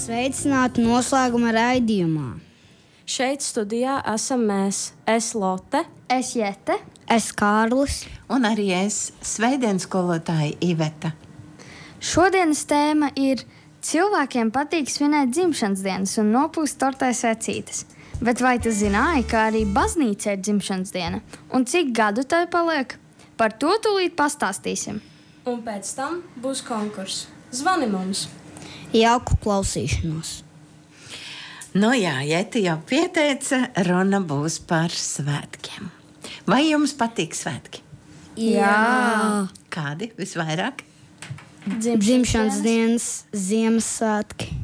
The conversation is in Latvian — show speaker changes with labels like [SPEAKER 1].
[SPEAKER 1] Sveicināti noslēguma raidījumā.
[SPEAKER 2] Šeit studijā esam mēs. Es Lotte,
[SPEAKER 3] es Jete,
[SPEAKER 1] es Kārlis
[SPEAKER 4] un arī es, Svētdienas skolotāja Iveta.
[SPEAKER 3] Šodienas tēma ir cilvēkiem patīk svinēt dzimšanas dienas un nopūst tortē svecītes. Bet vai tu zināji, ka arī baznīca ir dzimšanas diena? Un cik gadu tai paliek? Par to tūlīt pastāstīsim.
[SPEAKER 2] Un pēc tam būs konkurss. Zvani mums!
[SPEAKER 1] Jauku klausīšanos!
[SPEAKER 4] Nu jā, Jete jau pieteica, runa būs par svētkiem. Vai jums patīk svētki?
[SPEAKER 1] Jā!
[SPEAKER 4] Kādi visvairāk?
[SPEAKER 1] Dzimšanas dienas, Ziemassvētki.